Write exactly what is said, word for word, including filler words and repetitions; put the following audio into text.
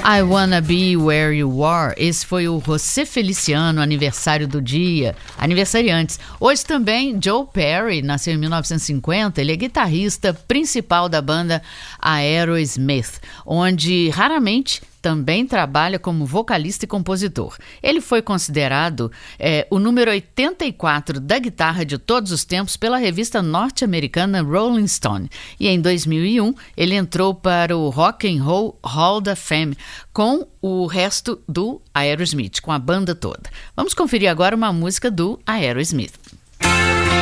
I Wanna Be Where You Are. Esse foi o José Feliciano, aniversário do dia, aniversariantes. Hoje também Joe Perry, nasceu em mil novecentos e cinquenta, ele é guitarrista principal da banda Aerosmith, onde raramente também trabalha como vocalista e compositor. Ele foi considerado é, o número oitenta e quatro da guitarra de todos os tempos pela revista norte-americana Rolling Stone. E em dois mil e um ele entrou para o Rock and Roll Hall da Fame com o resto do Aerosmith, com a banda toda. Vamos conferir agora uma música do Aerosmith.